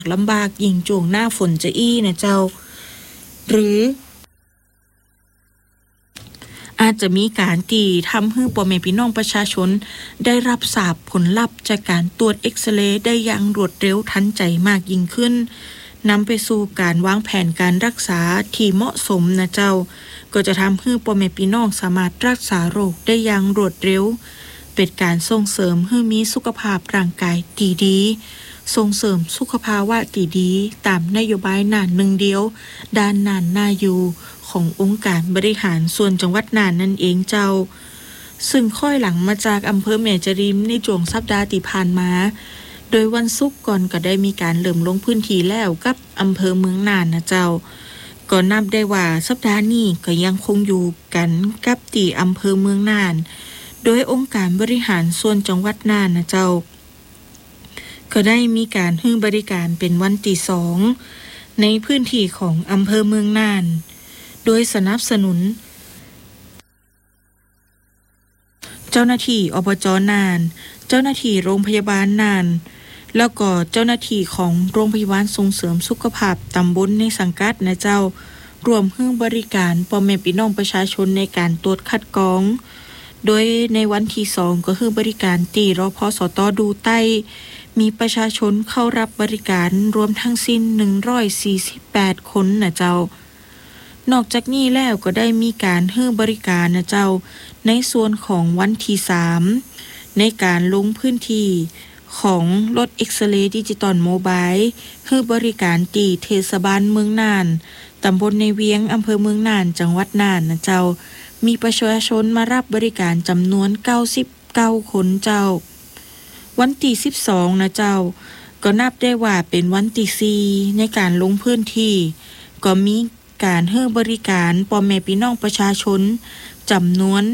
ลำบากยิ่งช่วงหน้าฝนจะอี้นะเจ้าหรืออาจจะมีการตีทำให้พ่อแม่พี่น้องประชาชนได้รับทราบผลลัพธ์จากการตรวจเอ็กซเรย์ได้อย่างรวดเร็วทันใจมากยิ่งขึ้นนำไปสู่การวางแผนการรักษาที่เหมาะสมนะเจ้าก็จะทำให้พ่อแม่พี่น้องสามารถรักษาโรคได้อย่างรวดเร็วเป็นการส่งเสริมให้มีสุขภาพร่างกายดีส่งเสริมสุขภาวะดีตามนโยบายน่านหนึ่งเดียวด้านน่านนาอยู่ขององค์การบริหารส่วนจังหวัดน่านนั่นเองเจ้าซึ่งค่อยหลังมาจากอำเภอแม่จริมในช่วงสัปดาห์ที่ผ่านมาโดยวันศุกร์ก่อนก็ได้มีการเริ่มลงพื้นที่แล้วกับอำเภอเมืองน่านนะเจ้าก็นับได้ว่าสัปดาห์นี้ก็ยังคงอยู่กันกับที่อำเภอเมืองน่านโดยองค์การบริหารส่วนจังหวัดน่านนะเจ้าก็ได้มีการให้บริการเป็นวันที่2ในพื้นที่ของอำเภอเมืองน่านโดยสนับสนุนเจ้าหน้าที่อบจ.น่านเจ้าหน้าที่โรงพยาบาลน่านแล้วก็เจ้าหน้าที่ของโรงพยาบาลส่งเสริมสุขภาพตำบลในสังกัดนะเจ้ารวมให้บริการพ่อแม่พี่น้องประชาชนในการตรวจคัดกรองโดยในวันที่2ก็คือบริการตีรพสตดูใต้มีประชาชนเข้ารับบริการรวมทั้งสิ้น148คนนะเจ้านอกจากนี้แล้วก็ได้มีการให้บริการนะเจ้าในส่วนของวันที่3ในการลงพื้นที่ของรถเอ็กซเรย์ดิจิตอลโมบายให้บริการที่เทศบาลเมืองน่านตำบลในเวียงอำเภอเมืองน่านจังหวัดน่านนะเจ้ามีประชาชนมารับบริการจำนวน99คนเจ้าวันที่12นะเจ้าก็นับได้ว่าเป็นวันที่4ในการลงพื้นที่ก็มีการให้บริการพ่อแม่พี่น้องประชาชนจำนวน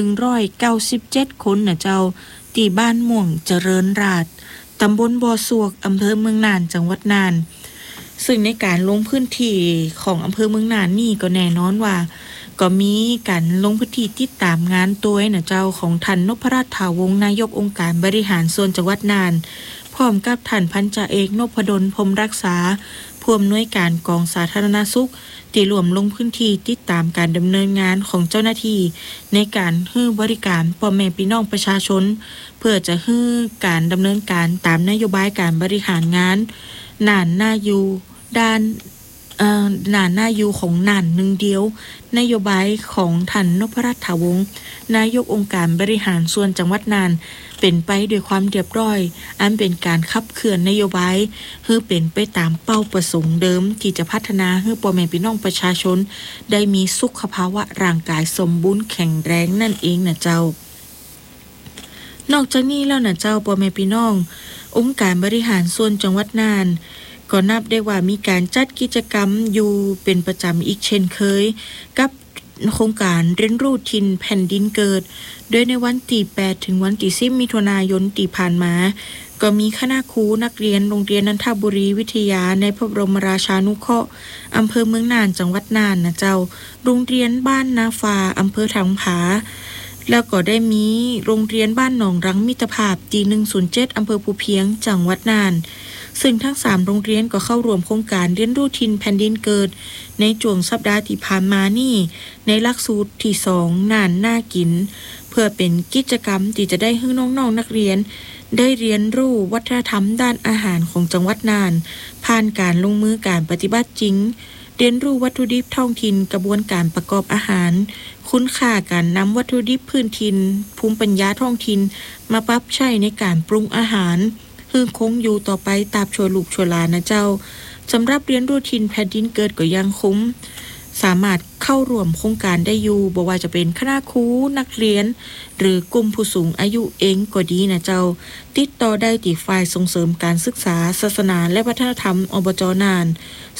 197คนนะเจ้าที่บ้านม่วงเจริญราษฎร์ตำบลบ่อสวกอำเภอเมืองน่านจังหวัดน่านซึ่งในการลงพื้นที่ของอำเภอเมืองน่านนี่ก็แน่นอนว่าก็มีการลงพื้นที่ติดตามงานตัวนะเจ้าของท่านนพรัตน์ ถาวงศ์นายกองค์การบริหารส่วนจังหวัดน่านพร้อมกับท่านพันจ่าเอกนพดลพรหมรักษาผู้อำนวยการกองสาธารณสุขที่รวมลงพื้นที่ติดตามการดำเนินงานของเจ้าหน้าที่ในการให้บริการพ่อแม่พี่น้องประชาชนเพื่อจะให้การดำเนินการตามนโยบายการบริหารงานน่านน่าอยู่ด้านน่านน่าอยู่ของน่านหนึ่งเดียวนโยบายของท่านนพรัตน์ ถาวงศ์นายกองค์การบริหารส่วนจังหวัดน่านเป็นไปด้วยความเรียบร้อยอันเป็นการขับเคลื่อนนโยบายให้เป็นไปตามเป้าประสงค์เดิมที่จะพัฒนาให้พ่อแม่พี่น้องประชาชนได้มีสุขภาวะร่างกายสมบูรณ์แข็งแรงนั่นเองนะเจ้านอกจากนี้แล้วนะเจ้าพ่อแม่พี่น้ององค์การบริหารส่วนจังหวัดน่านก็นับได้ว่ามีการจัดกิจกรรมอยู่เป็นประจำอีกเช่นเคยกับโครงการเรียนรู้ถิ่นแผ่นดินเกิดโดยในวันที่8ถึงวันที่10มิถุนายนที่ผ่านมาก็มีคณะครูนักเรียนโรงเรียนนันทบุรีวิทยาในพระบรมราชานุเคราะห์อำเภอเมืองน่านจังหวัดน่านนะเจ้าโรงเรียนบ้านนาฟาอำเภอถังผาแล้วก็ได้มีโรงเรียนบ้านหนองรังมิตรภาพที่107อำเภอภูเพียงจังหวัดน่านซึ่งทั้ง3โรงเรียนก็เข้าร่วมโครงการเรียนรู้ถิ่นแผ่นดินเกิดในช่วงสัปดาห์ที่ผ่านมานี่ในหลักสูตรที่2น่านน่ากินเพื่อเป็นกิจกรรมที่จะได้ให้น้องๆนักเรียนได้เรียนรู้วัฒนธรรมด้านอาหารของจังหวัดน่านผ่านการลงมือการปฏิบัติจริงเรียนรู้วัตถุดิบท้องถิ่นกระบวนการประกอบอาหารคุณค่าการนำวัตถุดิบพื้นถิ่นภูมิปัญญาท้องถิ่นมาปรับใช้ในการปรุงอาหารคือคงอยู่ต่อไปตราบชั่วลูกชั่วหลานนะเจ้าสำหรับเรียนรู้ถิ่นแผ่นดินเกิดก็ยังคงสามารถเข้าร่วมโครงการได้อยู่บ่ว่าจะเป็นคณะครูนักเรียนหรือกลุ่มผู้สูงอายุเองก็ดีนะเจ้าติดต่อได้ที่ฝ่ายส่งเสริมการศึกษาศาสนาและวัฒนธรรมอบจ.น่าน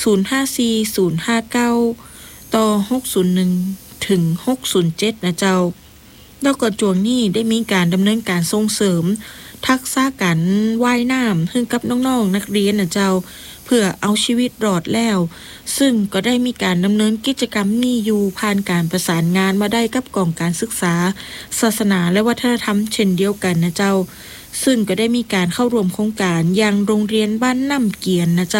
054059ต่อ601ถึง607นะเจ้าแล้วก็ช่วงนี้ได้มีการดำเนินการส่งเสริมทักษะการว่ายน้ำให้กับน้องๆนักเรียนนะเจ้าเพื่อเอาชีวิตรอดแล้วซึ่งก็ได้มีการดำเนินกิจกรรมนี้อยู่ผ่านการประสานงานมาได้กับกองการศึกษาศาสนาและวัฒนธรรมเช่นเดียวกันนะเจ้าซึ่งก็ได้มีการเข้าร่วมโครงการอย่างโรงเรียนบ้านน้ำเกียนนะเจ้า